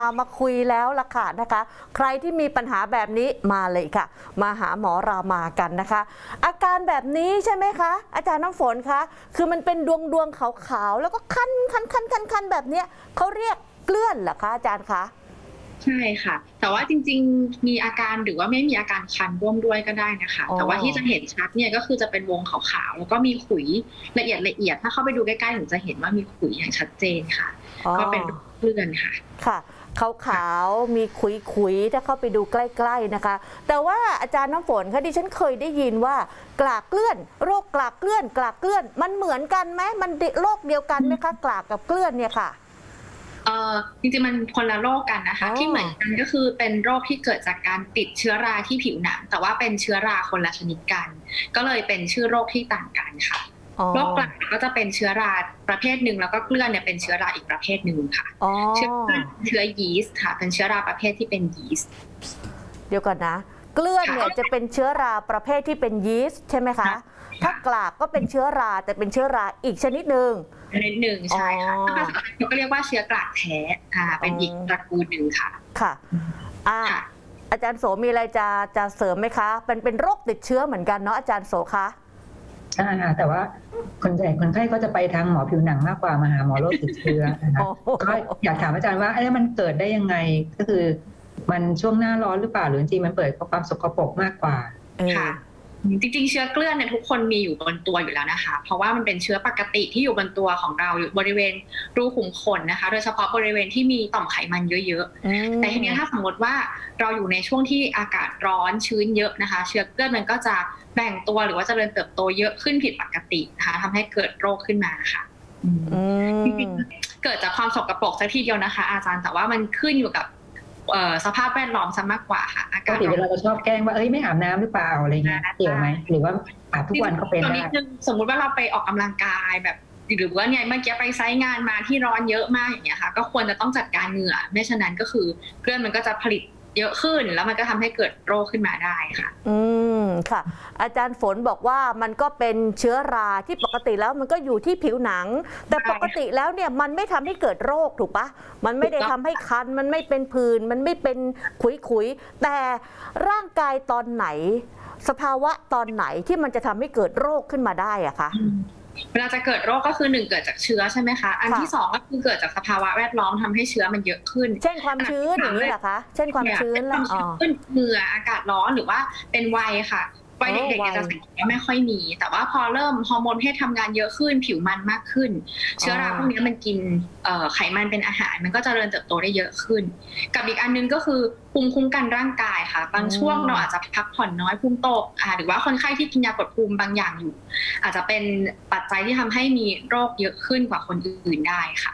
มาคุยแล้วล่ะค่ะนะคะ ใครที่มีปัญหาแบบนี้มาเลยค่ะ มาหาหมอรามากันนะคะ อาการแบบนี้ใช่ไหมคะอาจารย์น้ำฝนคะคือมันเป็นดวงขาวๆแล้วก็คันแบบเนี้ยเขาเรียกเกลื่อนเหรอคะอาจารย์คะใช่ค่ะแต่ว่าจริงๆมีอาการหรือว่าไม่มีอาการคันร่วมด้วยก็ได้นะคะแต่ว่าที่จะเห็นชัดเนี่ยก็คือจะเป็นวงขาวๆแล้วก็มีขุยละเอียดถ้าเข้าไปดูใกล้ๆถึงจะเห็นว่ามีขุยอย่างชัดเจนค่ะก็เป็นเกลื่อนค่ะค่ะขาวๆมีขุยถ้าเข้าไปดูใกล้ๆนะคะแต่ว่าอาจารย์น้ำฝนคะดิฉันเคยได้ยินว่ากลากเกลื่อนโรคกลากเกลื่อนมันเหมือนกันไหมมันโรคเดียวกันไหมคะกลากกับเกลื่อนเนี่ยค่ะจริงๆมันคนละโรคกันนะคะที่เหมือนกันก็คือเป็นโรคที่เกิดจากการติดเชื้อราที่ผิวหนังแต่ว่าเป็นเชื้อราคนละชนิดกันก็เลยเป็นชื่อโรคที่ต่างกันค่ะโรคกลากก็จะเป็นเชื้อราประเภทหนึ่งแล้วก็เกลื่อนเนี่ยเป็นเชื้อราอีกประเภทหนึ่งค่ะเชื้อยีสต์ค่ะเป็นเชื้อราประเภทที่เป็นยีสต์เดี๋ยวก่อนนะเกลื่อนเนี่ยจะเป็นเชื้อราประเภทที่เป็นยีสต์ใช่ไหมคะถ้ากลากก็เป็นเชื้อราแต่เป็นเชื้อราอีกชนิดหนึ่งใช่ค่ะภาษาอังกฤษก็เรียกว่าเชื้อกลากแท้เป็นอีกตระกูลหนึ่งค่ะค่ะอาจารย์โสมีอะไรจะเสริมไหมคะเป็นโรคติดเชื้อเหมือนกันเนาะอาจารย์โสคะใช่ค่ะแต่ว่าคนไข้ก็จะไปทางหมอผิวหนังมากกว่ามาหาหมอโรคติดเชื้อนะคะก็อยากถามอาจารย์ว่ามันเกิดได้ยังไงก็คือมันช่วงหน้าร้อนหรือเปล่าหรือจริงมันเปิดความสกปรกมากกว่าค่ะจริงๆเชื้อเกลื่อนเนี่ยทุกคนมีอยู่บนตัวอยู่แล้วนะคะเพราะว่ามันเป็นเชื้อปกติที่อยู่บนตัวของเราอยู่บริเวณรูขุมขนนะคะโดยเฉพาะบริเวณที่มีต่อมไขมันเยอะๆแต่ทีนี้ถ้าสมมติว่าเราอยู่ในช่วงที่อากาศร้อนชื้นเยอะนะคะเชื้อเกลื่อนมันก็จะแบ่งตัวหรือว่าเจริญเติบโตเยอะขึ้นผิดปกตินะคะทำให้เกิดโรคขึ้นมาค่ะเกิดจากความสกปรกซะทีเดียวนะคะอาจารย์แต่ว่ามันขึ้นอยู่กับสภาพแวดล้อมซะมากกว่าค่ะอากาศเวลาเราชอบแกล้งว่าไม่อาบน้ำหรือเปล่าอะไรเงี้ยเกี่ยวไหมหรือว่าอาบทุกวันก็เป็นได้สมมุติว่าเราไปออกกำลังกายแบบหรือว่าเนี่ยเมื่อกี้ไปไซต์งานมาที่ร้อนเยอะมากอย่างเงี้ยค่ะก็ควรจะต้องจัดการเหงื่อไม่ฉะนั้นก็คือเกลือนมันก็จะผลิตเยอะขึ้นแล้วมันก็ทำให้เกิดโรคขึ้นมาได้ค่ะค่ะอาจารย์ฝนบอกว่ามันก็เป็นเชื้อราที่ปกติแล้วมันก็อยู่ที่ผิวหนังแต่ปกติแล้วเนี่ยมันไม่ทำให้เกิดโรคถูกปะมันไม่ได้ทำให้คันมันไม่เป็นผื่นมันไม่เป็นขุยแต่ร่างกายตอนไหนสภาวะตอนไหนที่มันจะทำให้เกิดโรคขึ้นมาได้อะคะเวลาจะเกิดโรคก็คือ1เกิดจากเชื้อใช่ไหมคะอันที่2ก็คือเกิดจากสภาวะแวดล้อมทำให้เชื้อมันเยอะขึ้นเช่นความชื้นอย่างนี้เหรอคะเช่นความชื้นแล้วเหงื่ออากาศร้อนหรือว่าเป็นวัยค่ะวัยเด็กๆจะสังเกตไม่ค่อยมีแต่ว่าพอเริ่มฮอร์โมนเพศทำงานเยอะขึ้นผิวมันมากขึ้นเชื้อราพวกนี้มันกินไขมันเป็นอาหารมันก็จะเจริญเติบโตได้เยอะขึ้นกับอีกอันนึงก็คือภูมิคุ้มกันร่างกายค่ะบางช่วงเราอาจจะพักผ่อนน้อยภูมิตกหรือว่าคนไข้ที่กินยากดภูมิบางอย่างอยู่อาจจะเป็นปัจจัยที่ทำให้มีโรคเยอะขึ้นกว่าคนอื่นได้ค่ะ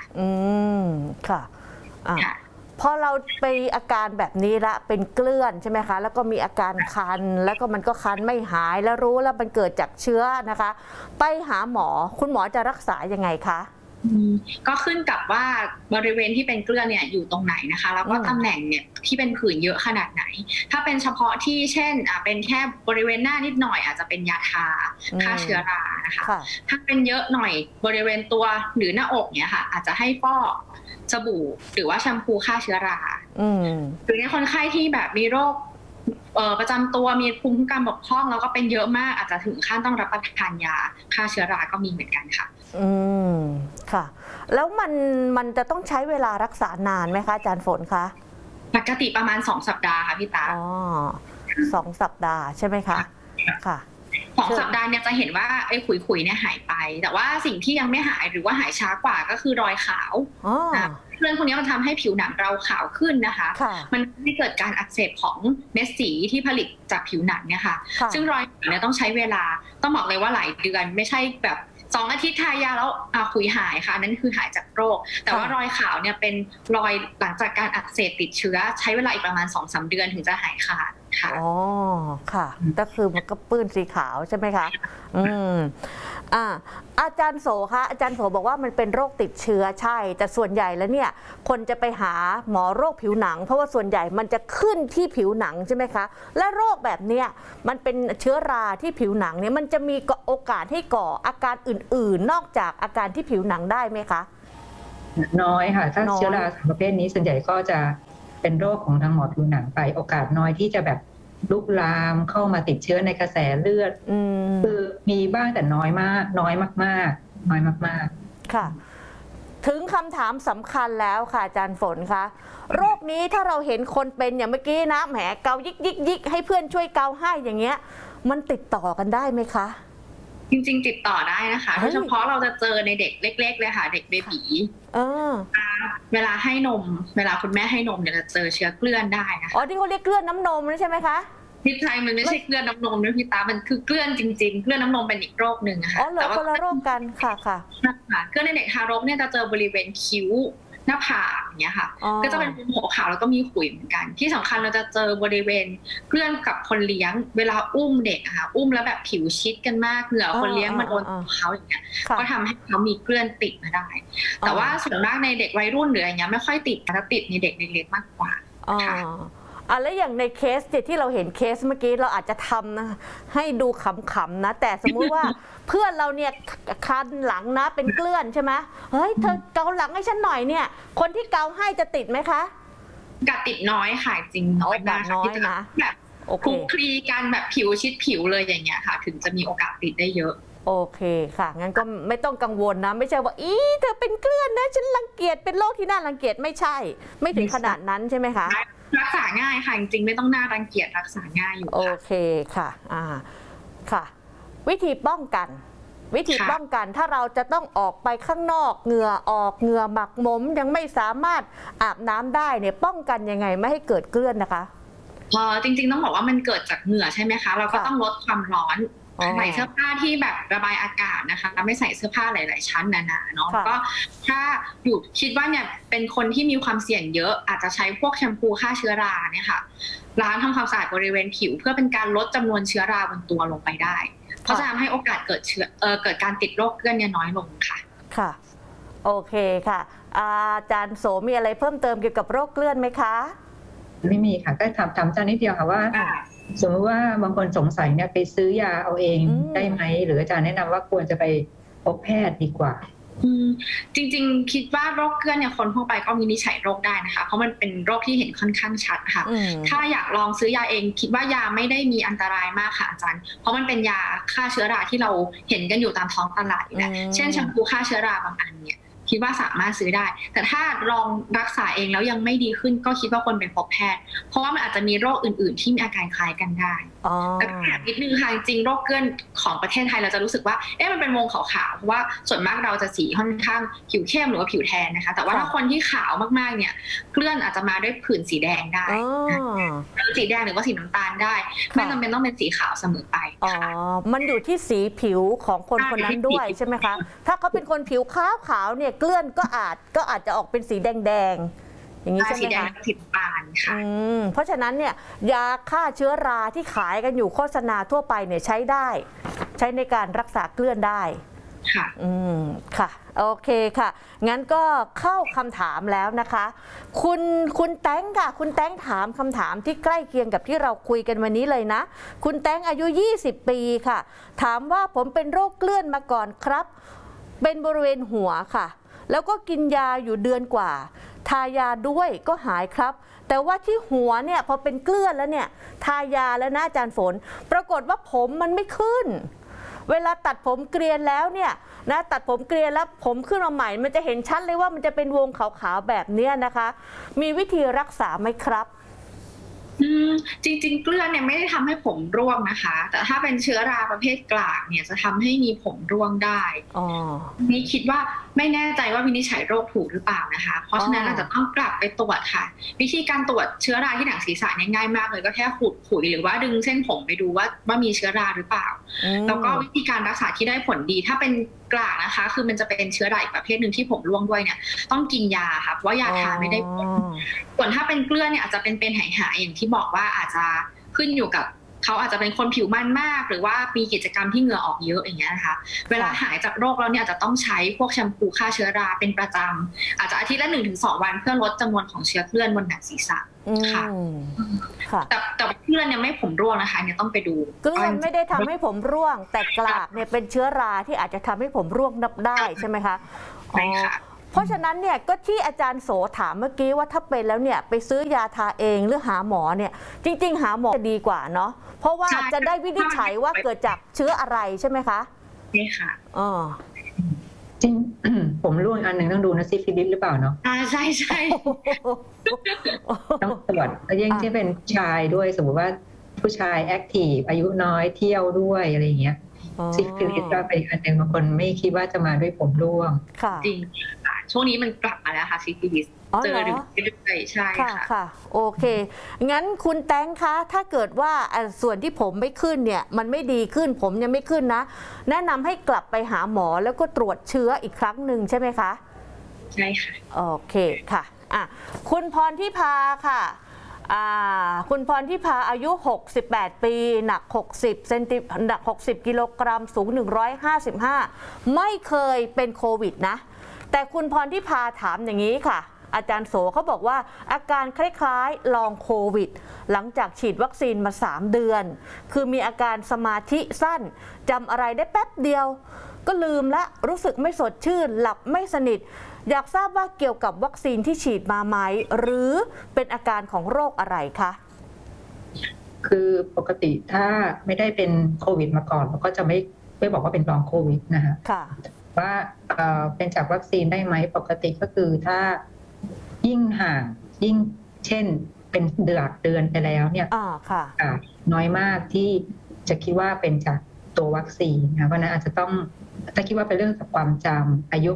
ค่ะพอเราไปอาการแบบนี้ละเป็นเกลื่อนใช่ไหมคะแล้วก็มีอาการคันแล้วก็มันก็คันไม่หายแล้วรู้แล้วมันเกิดจากเชื้อนะคะไปหาหมอคุณหมอจะรักษายังไงคะก็ขึ้นกับว่าบริเวณที่เป็นเกลื่อนเนี่ยอยู่ตรงไหนนะคะแล้วก็ตำแหน่งเนี่ยที่เป็นผื่นเยอะขนาดไหนถ้าเป็นเฉพาะที่เช่นเป็นแค่บริเวณหน้านิดหน่อยอาจจะเป็นยาทาฆ่าเชื้อรานะคะถ้าเป็นเยอะหน่อยบริเวณตัวหรือหน้าอกเนี่ยค่ะอาจจะให้ฟอกสบู่หรือว่าแชมพูฆ่าเชื้อราหรือในคนไข้ที่แบบมีโรคประจำตัวมีภูมิคุ้มกันบกพร่องแล้วก็เป็นเยอะมากอาจจะถึงขั้นต้องรับประทานยาฆ่าเชื้อราก็มีเหมือนกันค่ะค่ะแล้วมันจะต้องใช้เวลารักษานานไหมคะอาจารย์ฝนคะปกติประมาณ2 สัปดาห์ค่ะพี่ตา 2 สัปดาห์ใช่ไหมคะค่ะ 2 สัปดาห์เนี่ยจะเห็นว่าไอ้ขุยเนี่ยหายไปแต่ว่าสิ่งที่ยังไม่หายหรือว่าหายช้ากว่าก็คือรอยขาวเรื่องพวกนี้มันทำให้ผิวหนังเราขาวขึ้นนะคะมันไม่เกิดการอักเสบของเม็ดสีที่ผลิตจากผิวหนังเนี่ยค่ะซึ่งรอยเนี่ยต้องใช้เวลาต้องบอกเลยว่าหลายเดือนไม่ใช่แบบ2 อาทิตย์ทายาแล้วขุยหายค่ะนั่นคือหายจากโรคแต่ว่ารอยขาวเนี่ยเป็นรอยหลังจากการอักเสบติดเชื้อใช้เวลาอีกประมาณ2-3 เดือนถึงจะหายขาดค่ะค่ะก็คือมันก็ปื้นสีขาวใช่ไหมคะอาจารย์โสคะอาจารย์โสบอกว่ามันเป็นโรคติดเชื้อใช่แต่ส่วนใหญ่แล้วเนี่ยคนจะไปหาหมอโรคผิวหนังเพราะว่าส่วนใหญ่มันจะขึ้นที่ผิวหนังใช่ไหมคะและโรคแบบเนี้ยมันเป็นเชื้อราที่ผิวหนังเนี่ยมันจะมีโอกาสให้ก่ออาการอื่นๆนอกจากอาการที่ผิวหนังได้ไหมคะน้อยค่ะถ้าน้อยเชื้อราประเภทนี้ส่วนใหญ่ก็จะเป็นโรคของทางหมอผิวหนังไปโอกาสน้อยที่จะแบบลุกลามเข้ามาติดเชื้อในกระแสเลือด คือมีบ้างแต่น้อยมากน้อยมากๆน้อยมากๆค่ะถึงคำถามสำคัญแล้วค่ะอาจารย์ฝนคะโรคนี้ถ้าเราเห็นคนเป็นอย่างเมื่อกี้นะแหมเกายิกให้เพื่อนช่วยเกาให้อย่างเงี้ยมันติดต่อกันได้ไหมคะจริงๆติดต่อได้นะคะโดยเฉพาะเราจะเจอในเด็กเล็กๆเลยค่ะเด็กเบบีเวลาให้นมเวลาคุณแม่ให้นมเนี่ยจะเจอเชื้อเกลื่อนได้นะคะอ๋อที่เขาเรียกเกลื่อนน้ำนมใช่ไหมคะพี่ไทยมันไม่ใช่เกลื่อนน้ำนมนะพี่ตามันคือเกลื่อนจริงๆเกลื่อนน้ำนมเป็นอีกโรคหนึ่งค่ะแต่ว่าคนละโรคกันค่ะเกลื่อนในเด็กทารกเนี่ยจะเจอบริเวณคิ้วหน้าผากอย่างเงี้ยค่ะก็จะเป็นหัวขาวแล้วก็มีขุยเหมือนกันที่สำคัญเราจะเจอบริเวณเกลื่อนกับคนเลี้ยงเวลาอุ้มเด็กค่ะอุ้มแล้วแบบผิวชิดกันมากเหงื่อคนเลี้ยงมันโดนเขาอย่างเงี้ยก็ทำให้เขามีเกลื่อนติดมาได้แต่ว่าส่วนมากในเด็กวัยรุ่นหรืออะไรเงี้ยไม่ค่อยติดจะติดในเด็กเล็กๆมากกว่าค่ะแล้วอย่างในเคสที่เราเห็นเคสเมื่อกี้เราอาจจะทำนะให้ดูขำๆนะแต่สมมุติว่า เพื่อนเราเนี่ยคันหลังนะเป็นเกลื่อนใช่ไหมเฮ้ยเธอเกาหลังให้ฉันหน่อยเนี่ยคนที่เกาให้จะติดไหมคะกัดติดน้อยค่ะจริงน้อยมากน้อยนะแบบคลุกคลีกันแบบผิวชิดผิวเลยอย่างเงี้ยค่ะถึงจะมีโอกาสติดได้เยอะโอเคค่ะงั้นก็ไม่ต้องกังวลนะไม่ใช่ว่าเธอเป็นเกลื่อนนะฉันรังเกียจเป็นโรคที่น่ารังเกียจไม่ใช่ไม่ถึงขนาดนั้นใช่ไหมคะรักษาง่ายค่ะจริงๆไม่ต้องน่ารังเกียจรักษาง่ายอยู่โอเคค่ะค่ะวิธีป้องกันถ้าเราจะต้องออกไปข้างนอกเหงื่อออกเหงื่อหมักหมมยังไม่สามารถอาบน้ำได้เนี่ยป้องกันยังไงไม่ให้เกิดเกลื่อนนะคะจริงๆต้องบอกว่ามันเกิดจากเหงื่อใช่ไหมคะเราก็ต้องลดความร้อนใส่เสื้อผ้าที่แบบระบายอากาศนะคะไม่ใส่เสื้อผ้าหลายๆชั้นหนาๆเนาะก็ถ้าอยู่คิดว่าเนี่ยเป็นคนที่มีความเสี่ยงเยอะอาจจะใช้พวกแชมพูฆ่าเชื้อราเนี่ยค่ะล้างทำความสะอาดบริเวณผิวเพื่อเป็นการลดจำนวนเชื้อราบนตัวลงไปได้เพราะจะทำให้โอกาสเกิดการติดโรคเกลื่อนเนี่ยน้อยลงค่ะค่ะโอเคค่ะอาจารย์โสมีอะไรเพิ่มเติมเกี่ยวกับโรคเกลื่อนไหมคะไม่มีค่ะก็ถามอาจารย์นิดเดียวค่ะว่าสมมติว่าบางคนสงสัยเนี่ยไปซื้อยาเอาเองได้ไหมหรืออาจารย์แนะนำว่าควรจะไปพบแพทย์ดีกว่าจริงๆคิดว่าโรคเกลื่อนเนี่ยคนทั่วไปก็วินิจฉัยโรคได้นะคะเพราะมันเป็นโรคที่เห็นค่อนข้างชัดค่ะถ้าอยากลองซื้อยาเองคิดว่ายาไม่ได้มีอันตรายมากค่ะอาจารย์เพราะมันเป็นยาฆ่าเชื้อราที่เราเห็นกันอยู่ตามท้องตลาดอยู่แล้วเช่นแชมพูฆ่าเชื้อราบางอันเนี่ยคิดว่าสามารถซื้อได้แต่ถ้าลองรักษาเองแล้วยังไม่ดีขึ้นก็คิดว่าควรไปพบแพทย์เพราะว่ามันอาจจะมีโรคอื่นๆที่มีอาการคล้ายกันได้แต่นิดนึงค่ะจริงโรคเกลื่อนของประเทศไทยเราจะรู้สึกว่ามันเป็นวงขาวๆเพราะว่าส่วนมากเราจะสีค่อนข้างผิวเข้มหรือว่าผิวแทนนะคะแต่ว่าถ้าคนที่ขาวมากๆเนี่ยเกลื่อนอาจจะมาด้วยผื่นสีแดงได้สีแดงหรือว่าสีน้ำตาลได้ไม่จำเป็นต้องเป็นสีขาวเสมอไปมันอยู่ที่สีผิวของคนคนนั้นด้วยใช่ไหมคะถ้าเขาเป็นคนผิวขาวเนี่ยเกลื่อนก็อาจจะออกเป็นสีแดงๆอย่างนี้ใช่ไหมคะสีแดงสีปานค่ะเพราะฉะนั้นเนี่ยยาฆ่าเชื้อราที่ขายกันอยู่โฆษณาทั่วไปเนี่ยใช้ได้ใช้ในการรักษาเกลื่อนได้ค่ะค่ะโอเคค่ะงั้นก็เข้าคำถามแล้วนะคะคุณแต้งค่ะคุณแต้งถามคำถามที่ใกล้เคียงกับที่เราคุยกันวันนี้เลยนะคุณแต้งอายุ20 ปีค่ะถามว่าผมเป็นโรคเกลื่อนมาก่อนครับเป็นบริเวณหัวค่ะแล้วก็กินยาอยู่เดือนกว่าทายาด้วยก็หายครับแต่ว่าที่หัวเนี่ยพอเป็นเกลื่อนแล้วเนี่ยทายาแล้วนะอาจารย์ฝนปรากฏว่าผมมันไม่ขึ้นเวลาตัดผมเกรียนแล้วเนี่ยนะตัดผมเกรียนแล้วผมขึ้นมาใหม่มันจะเห็นชัดเลยว่ามันจะเป็นวงขาวๆแบบนี้นะคะมีวิธีรักษาไหมครับจริงๆเกลื่อนเนี่ยไม่ได้ทำให้ผมร่วงนะคะแต่ถ้าเป็นเชื้อราประเภทกลากเนี่ยจะทำให้มีผมร่วงได้นี่คิดว่าไม่แน่ใจว่าวินิจฉัยโรคถูกหรือเปล่านะคะเพราะฉะนั้นเราจะต้องกลับไปตรวจค่ะวิธีการตรวจเชื้อราที่หนังศีรษะเนี่ยง่ายมากเลยก็แค่ขูดขุยหรือว่าดึงเส้นผมไปดูว่ามีเชื้อราหรือเปล่าแล้วก็วิธีการรักษาที่ได้ผลดีถ้าเป็นกลากนะคะคือมันจะเป็นเชื้อราอีกประเภทหนึ่งที่ผมร่วงด้วยเนี่ยต้องกินยาค่ะเพราะว่ายาทาไม่ได้ผลส่วนถ้าเป็นเกลื่อนเนี่ยอาจจะเป็นหายๆอย่างที่บอกว่าอาจจะขึ้นอยู่กับเขาอาจจะเป็นคนผิวมันมากหรือว่ามีกิจกรรมที่เหงื่อออกเยอะอย่างเงี้ยนะคะเวลาหายจากโรคแล้วเนี่ยอาจจะต้องใช้พวกแชมพูฆ่าเชื้อราเป็นประจำอาจจะอาทิตย์ละ 1-2 วันเพื่อลดจำนวนของเชื้อเกลื่อนบนหนังศีรษะค่ะแต่เกลื่อนเนี่ยไม่ผมร่วงนะคะเนี่ยต้องไปดูเกลื่อนไม่ได้ทำให้ผมร่วงแต่กลากเนี่ยเป็นเชื้อราที่อาจจะทำให้ผมร่วงนับได้ใช่ไหมคะใช่ค่ะผราะฉะนั้นเนี่ยก็ที่อาจารย์โสถามเมื่อกี้ว่าถ้าเป็นแล้วเนี่ยไปซื้อยาทาเองหรือหาหมอเนี่ยจริงๆหาหมอจะดีกว่าเนาะเพราะว่าจะได้วินิจฉัยว่าเกิดจากเชื้ออะไรใช่ไหมคะใช่ค่ะจริง ผมรู้อีกอันหนึ่งต้องดูนะซิฟิลิสหรือเปล่าเนาะใช่ใช่ต้องตรวจแล้วยิ่งที่เป็นชายด้วยสมมติว่าผู้ชายแอคทีฟอายุน้อยเที่ยวด้วยอะไรอย่างเงี้ยซิฟิลิสก็เป็นอันหนึ่งบางคนไม่คิดว่าจะมาด้วยผมร่วงจริงค่ะช่วงนี้มันกลับมาแล้วค่ะซิฟิลิสเจอเรื่อยๆใช่ค่ะโอเคงั้นคุณแตงคะถ้าเกิดว่าส่วนที่ผมไม่ขึ้นเนี่ยมันไม่ดีขึ้นผมยังไม่ขึ้นนะแนะนำให้กลับไปหาหมอแล้วก็ตรวจเชื้ออีกครั้งหนึ่งใช่ไหมคะใช่ค่ะโอเคค่ะคุณพรทิพาค่ะคุณพรทิพาอายุ68ปีหนัก60 กิโลกรัมสูง155ไม่เคยเป็นโควิดนะแต่คุณพรทิพาถามอย่างนี้ค่ะอาจารย์โสเขาบอกว่าอาการคล้ายๆลองโควิดหลังจากฉีดวัคซีนมา3 เดือนคือมีอาการสมาธิสั้นจำอะไรได้แป๊บเดียวก็ลืมและรู้สึกไม่สดชื่นหลับไม่สนิทอยากทราบว่าเกี่ยวกับวัคซีนที่ฉีดมาไหมหรือเป็นอาการของโรคอะไรคะคือปกติถ้าไม่ได้เป็นโควิดมาก่อนเราก็จะไม่บอกว่าเป็นลองโควิดนะคะว่าเป็นจากวัคซีนได้ไหมปกติก็คือถ้ายิ่งห่างยิ่งเช่นเป็นเดือนไปแล้วเนี่ยน้อยมากที่จะคิดว่าเป็นจากตัววัคซีนนะเพราะนั้นอาจจะต้องถ้าคิดว่าเป็นเรื่องจากความจำอายุ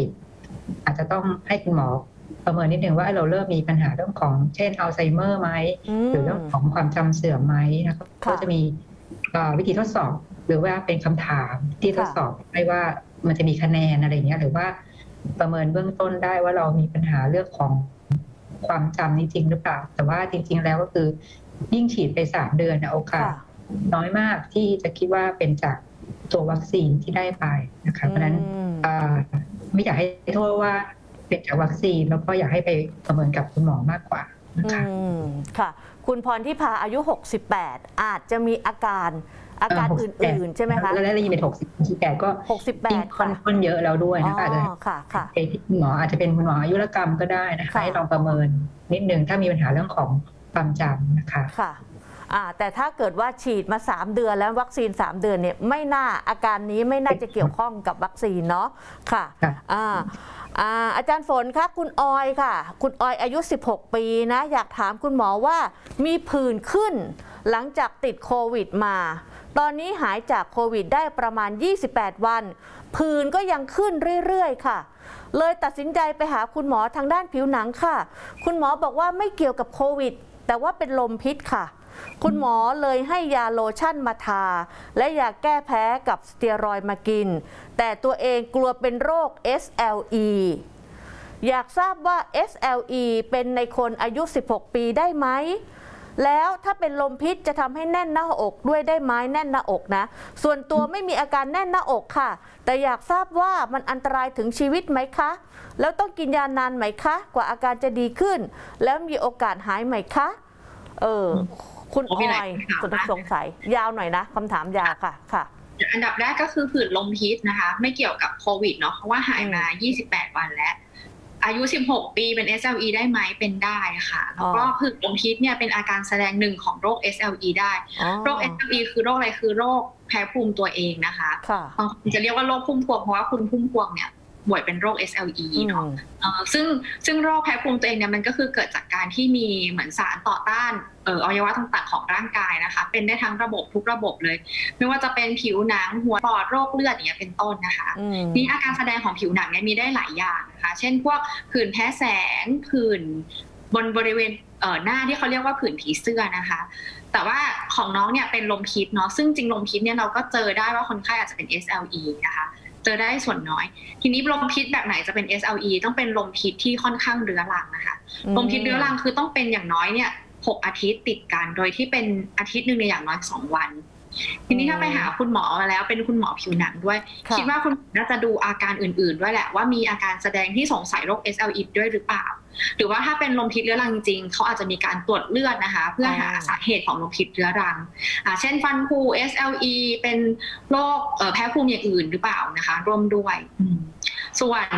60อาจจะต้องให้คุณหมอประเมินนิดนึงว่าเราเริ่มมีปัญหาเรื่องของเช่นอัลไซเมอร์ไหมหรือเรื่องของความจำเสื่อมไหมนะครับก็จะมีวิธีทดสอบหรือว่าเป็นคำถามที่ทดสอบไม่ว่ามันจะมีคะแนนอะไรเงี้ยหรือว่าประเมินเบื้องต้นได้ว่าเรามีปัญหาเรื่องของความจำนี้จริงหรือเปล่าแต่ว่าจริงๆแล้วก็คือยิ่งฉีดไป3 เดือนโอกาสน้อยมากที่จะคิดว่าเป็นจากตัววัคซีนที่ได้ไปนะคะเพราะฉะนั้นไม่อยากให้โทษว่าเป็นจากวัคซีนแล้วก็อยากให้ไปประเมินกับคุณหมอมากกว่านะคะค่ะคุณพรทิพาอายุ68อาจจะมีอาการอื่นๆใช่ไหมคะแล้วได้ยินเป็น68ก็ 68 ค่อนเยอะแล้วด้วยนะคะอาจจะคุณหมออาจจะเป็นคุณหมออายุรกรรมก็ได้นะคะให้ลองประเมินนิดนึงถ้ามีปัญหาเรื่องของความจำนะคะค่ะแต่ถ้าเกิดว่าฉีดมา3 เดือนแล้ววัคซีน3 เดือนเนี่ยไม่น่าอาการนี้ไม่น่าจะเกี่ยวข้องกับวัคซีนเนาะค่ะอาจารย์ฝนคะคุณออยค่ะคุณออยอายุ16 ปีนะอยากถามคุณหมอว่ามีผื่นขึ้นหลังจากติดโควิดมาตอนนี้หายจากโควิดได้ประมาณ28 วันผื่นก็ยังขึ้นเรื่อยๆค่ะเลยตัดสินใจไปหาคุณหมอทางด้านผิวหนังค่ะคุณหมอบอกว่าไม่เกี่ยวกับโควิดแต่ว่าเป็นลมพิษค่ะคุณหมอเลยให้ยาโลชั่นมาทาและยาแก้แพ้กับสเตียรอยด์มากินแต่ตัวเองกลัวเป็นโรค SLE อยากทราบว่า SLE เป็นในคนอายุ16 ปีได้ไหมแล้วถ้าเป็นลมพิษจะทำให้แน่นหน้าอกด้วยได้ไหมแน่นหน้าอกนะส่วนตัวไม่มีอาการแน่นหน้าอกค่ะแต่อยากทราบว่ามันอันตรายถึงชีวิตไหมคะแล้วต้องกินยานานไหมคะกว่าอาการจะดีขึ้นแล้วมีโอกาสหายไหมคะคุณออยสงสัยยาวหน่อยนะคำถามยาวค่ะอันดับแรกก็คือผื่นลมพิษนะคะไม่เกี่ยวกับโควิดเนาะเพราะว่าหายมา28 วันแล้วอายุ16 ปีเป็น SLE ได้ไหมเป็นได้ค่ะแล้วก็ผื่นลมพิษเนี่ยเป็นอาการแสดงหนึ่งของโรค SLE ได้โรค SLE คือโรคอะไรคือโรคแพ้ภูมิตัวเองนะคะจะเรียกว่าโรคพุ่มพวงเพราะว่าคุณพุ่มพวงเนี่ยป่วยเป็นโรค SLE เนาะซึ่งโรคแพ้ภูมิตัวเองเนี่ยมันก็คือเกิดจากการที่มีเหมือนสารต่อต้านอวัยวะต่างๆของร่างกายนะคะเป็นได้ทั้งระบบทุกระบบเลยไม่ว่าจะเป็นผิวหนังหัวปอดโรคเลือดอย่างเงี้ยเป็นต้นนะคะนี่อาการแสดงของผิวหนังเนี่ยมีได้หลายอย่างนะคะเช่นพวกผื่นแพ้แสงผื่นบริเวณหน้าที่เขาเรียกว่าผื่นผีเสื้อนะคะแต่ว่าของน้องเนี่ยเป็นลมพิษเนาะซึ่งจริงลมพิษเนี่ยเราก็เจอได้ว่าคนไข้อาจจะเป็น SLE นะคะเจอได้ส่วนน้อยทีนี้ลมพิษแบบไหนจะเป็น SLE ต้องเป็นลมพิษที่ค่อนข้างเรื้อรังนะคะลมพิษเรื้อรังคือต้องเป็นอย่างน้อยเนี่ย6 อาทิตย์ติดกันโดยที่เป็นอาทิตย์นึงในอย่างน้อย2 วันทีนี้ถ้าไปหาคุณหมอมาแล้วเป็นคุณหมอผิวหนังด้วยคิดว่าคุณน่าจะดูอาการอื่นๆด้วยแหละว่ามีอาการแสดงที่สงสัยโรค SLE ด้วยหรือเปล่าหรือว่าถ้าเป็นลมพิษเรื้อรังจริงเขาอาจจะมีการตรวจเลือดนะคะเพื่อหาสาเหตุของลมพิษเรื้อรังเช่นฟันผุ SLE เป็นโรคแพ้ภูมิอย่างอื่นหรือเปล่านะคะร่วมด้วยส่วน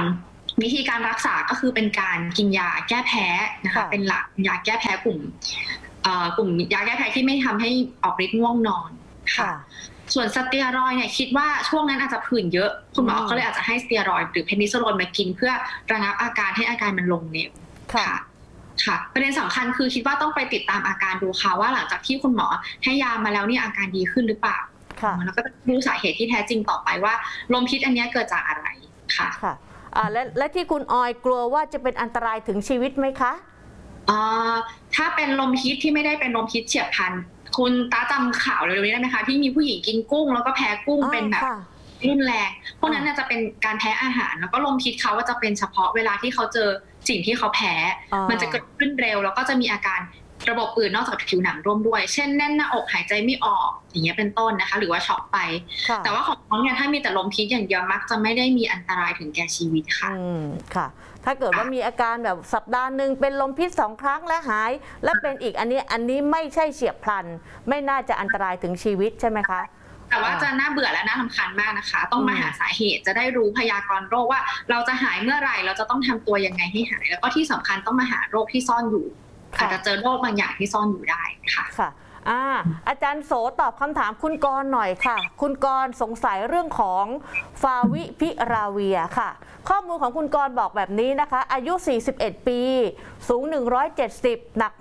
วิธีการรักษาก็คือเป็นการกินยาแก้แพ้นะคะเป็นหลักยาแก้แพ้กลุ่มยาแก้แพ้ที่ไม่ทำให้ออกฤทธิ์ง่วงนอนค่ะส่วนสเตียรอยด์เนี่ยคิดว่าช่วงนั้นอาจจะผื่นเยอะคุณหมอก็เลยอาจจะให้สเตียรอยด์หรือเพนิซิลลินมากินเพื่อระงับอาการให้อาการมันลงเร็วค่ะประเด็นสำคัญคือคิดว่าต้องไปติดตามอาการดูค่ะว่าหลังจากที่คุณหมอให้ยามาแล้วเนี่ยอาการดีขึ้นหรือเปล่าแล้วก็ดูสาเหตุที่แท้จริงต่อไปว่าลมพิษอันนี้เกิดจากอะไรค่ะและที่คุณออยกลัวว่าจะเป็นอันตรายถึงชีวิตไหมคะถ้าเป็นลมพิษที่ไม่ได้เป็นลมพิษเฉียบพลันคุณตาจำข่าวเร็วๆนี้ได้ไหมคะที่มีผู้หญิงกินกุ้งแล้วก็แพ้กุ้งเป็นแบบรุนแรงพวกนั้นจะเป็นการแพ้อาหารแล้วก็ลมพิษเขาว่าจะเป็นเฉพาะเวลาที่เขาเจอสิ่งที่เขาแพ้มันจะเกิดขึ้นเร็วแล้วก็จะมีอาการระบบอื่นนอกจากผิวหนังร่วมด้วยเช่นแน่นหน้าอกหายใจไม่ออกอย่างเงี้ยเป็นต้นนะคะหรือว่าช็อกไปแต่ว่าของน้องเนี่ยถ้ามีแต่ลมพิษอย่างเดียวมักจะไม่ได้มีอันตรายถึงแก่ชีวิตค่ะค่ะถ้าเกิดว่ามีอาการแบบสัปดาห์หนึ่งเป็นลมพิษ2 ครั้งและหายและเป็นอีกอันนี้ไม่ใช่เฉียบพลันไม่น่าจะอันตรายถึงชีวิตใช่ไหมคะแต่ว่าจะน่าเบื่อและน่ารำคาญมากนะคะต้องมาหาสาเหตุจะได้รู้พยากรณ์โรคว่าเราจะหายเมื่อไหร่เราจะต้องทำตัวยังไงให้หายแล้วก็ที่สำคัญต้องมาหาโรคที่ซ่อนอยู่อาจจะเจอโรคบางอย่างที่ซ่อนอยู่ได้ค่ะอาจารย์โสตอบคำถามคุณกรณ์หน่อยค่ะคุณกรณ์สงสัยเรื่องของฟาวิพิราเวียค่ะข้อมูลของคุณกรณ์บอกแบบนี้นะคะอายุ 41 ปีสูง 170 หนัก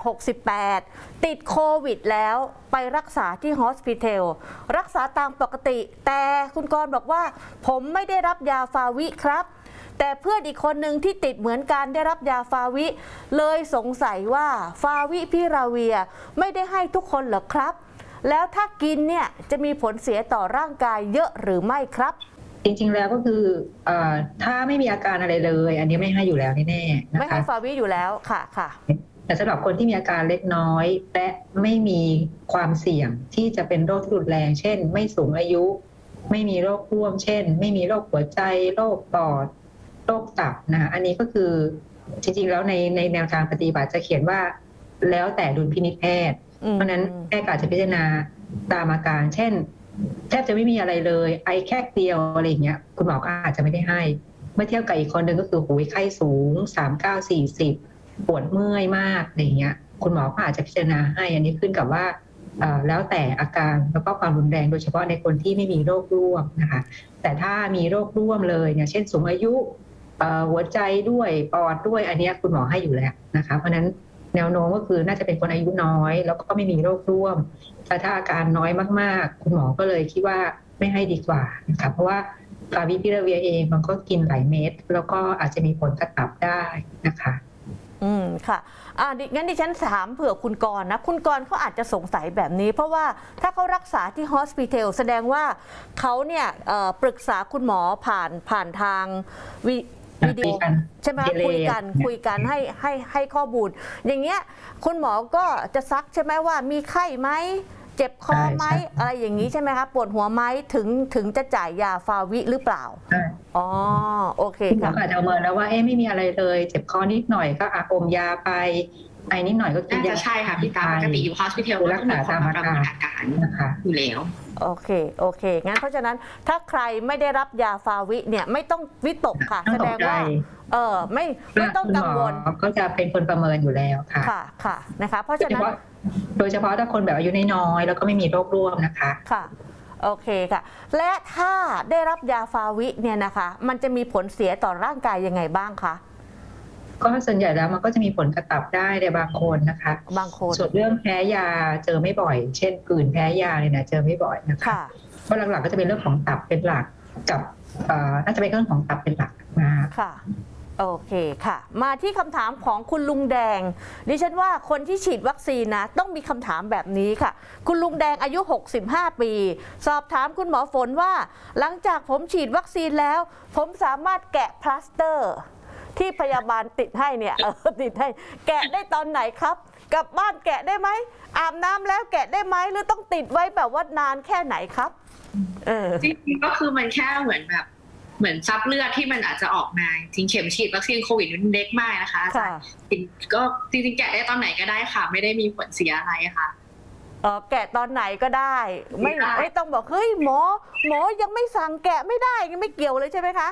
68 ติดโควิดแล้วไปรักษาที่ฮอสพิทอลรักษาตามปกติแต่คุณกรณ์บอกว่าผมไม่ได้รับยาฟาวิครับแต่เพื่อนอีกคนหนึ่งที่ติดเหมือนกันได้รับยาฟาวิเลยสงสัยว่าฟาวิพิราเวียไม่ได้ให้ทุกคนเหรอครับแล้วถ้ากินเนี่ยจะมีผลเสียต่อร่างกายเยอะหรือไม่ครับจริงๆแล้วก็คือถ้าไม่มีอาการอะไรเลยอันนี้ไม่ให้อยู่แล้วแน่ๆนะคะไม่ให้ฟาวิอยู่แล้วค่ะแต่สำหรับคนที่มีอาการเล็กน้อยและไม่มีความเสี่ยงที่จะเป็นโรคที่รุนแรงเช่นไม่สูงอายุไม่มีโรคร่วมเช่นไม่มีโรคหัวใจโรคปอดโรคตับนะคะอันนี้ก็คือจริงๆแล้วในแนวทางปฏิบัติจะเขียนว่าแล้วแต่ดุลพินิจแพทย์เพราะนั้นแพทย์อาจจะพิจารณาตามอาการเช่นแทบจะไม่มีอะไรเลยไอแค่เดียวอะไรอย่างเงี้ยคุณหมอก็อาจจะไม่ได้ให้เมื่อเทียบกับอีกคนหนึ่งก็คือหูไข้สูง39-40ปวดเมื่อยมากอะไรอย่างเงี้ยคุณหมอก็อาจจะพิจารณาให้อันนี้ขึ้นกับว่าแล้วแต่อาการแล้วก็ความรุนแรงโดยเฉพาะในคนที่ไม่มีโรคร่วมนะคะแต่ถ้ามีโรคร่วมเลยเนี่ยเช่นสูงอายุหัวใจด้วยปอดด้วยอันนี้คุณหมอให้อยู่แล้วนะคะเพราะนั้นแนวโน้มก็คือน่าจะเป็นคนอายุน้อยแล้วก็ไม่มีโรคร่วมแต่ถ้าอาการน้อยมากๆคุณหมอก็เลยคิดว่าไม่ให้ดีกว่านะคะเพราะว่าฟาวิพิราเวียเองมันก็กินหลายเม็ดแล้วก็อาจจะมีผลกระตับได้นะคะค่ะงั้นดิฉันถามเผื่อคุณกรณ์นะคุณกรณ์เขาอาจจะสงสัยแบบนี้เพราะว่าถ้าเขารักษาที่ฮอสพิทอลแสดงว่าเขาเนี่ยปรึกษาคุณหมอผ่านทางวิดีโอใช่ไหมคุยกันให้ข้อมูลอย่างเงี้ยคุณหมอก็จะซักใช่ไหมว่ามีไข้ไหมเจ็บคอไหมอะไรอย่างนี้ใช่ไหมคะปวดหัวไหมถึงจะจ่ายยาฟาวิหรือเปล่าอ๋อโอเคค่ะอาจจะเอาเมินแล้วว่าไม่มีอะไรเลยเจ็บคอนิดหน่อยก็อมยาไปไอนิดหน่อยก็กินยาใช่ค่ะพี่ตาปกติอยู่ฮอสพิทอลรักษาตามอาการนะคะอยู่แล้วโอเคงั้นเพราะฉะนั้นถ้าใครไม่ได้รับยาฟาวิเนี่ยไม่ต้องวิตกค่ะแสดงว่าไม่ต้องกังวลก็จะเป็นคนประเมินอยู่แล้วค่ะนะคะเพราะฉะนั้นโดยเฉพาะถ้าคนแบบอายุน้อยแล้วก็ไม่มีโรคร่วมนะคะค่ะโอเคค่ะและถ้าได้รับยาฟาวิเนี่ยนะคะมันจะมีผลเสียต่อร่างกายยังไงบ้างคะก็ส่วนใหญ่แล้วมันก็จะมีผลกระตับได้ในบางคนนะคะบางคนส่วนเรื่องแพ้ยาเจอไม่บ่อยเช่นผื่นแพ้ยาเนี่ยนะเจอไม่บ่อยนะคะเพราะหลักๆก็จะเป็นเรื่องของตับเป็นหลักกับน่าจะเป็นเรื่องของตับเป็นหลักนะคะค่ะโอเคค่ะมาที่คำถามของคุณลุงแดงดิฉันว่าคนที่ฉีดวัคซีนนะต้องมีคำถามแบบนี้ค่ะคุณลุงแดงอายุ65ปีสอบถามคุณหมอฝนว่าหลังจากผมฉีดวัคซีนแล้วผมสามารถแกะพลาสเตอร์ที่พยาบาลติดให้เนี่ยติดให้แกะได้ตอนไหนครับกลับบ้านแกะได้ไหมอาบน้ำแล้วแกะได้ไหมหรือต้องติดไว้แบบว่านานแค่ไหนครับจริงๆก็คือมันแค่เหมือนซับเลือดที่มันอาจจะออกมาจริงเข็มฉีดวัคซีนโควิดมันเล็กมากนะคะก็จริงๆแกะได้ตอนไหนก็ได้ค่ะไม่ได้มีผลเสียอะไรค่ะแกะตอนไหนก็ได้ไม่ต้องบอกเฮ้ยหมอยังไม่สั่งแกะไม่ได้ไม่เกี่ยวเลยใช่ไหมคะ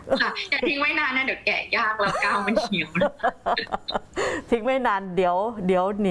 ค่ะอย่าทิ้งไว้นานนะเดี๋ยวแกะยากแล้วกาวมันเหี่ยวทิ้งไม่นานเดี๋ยว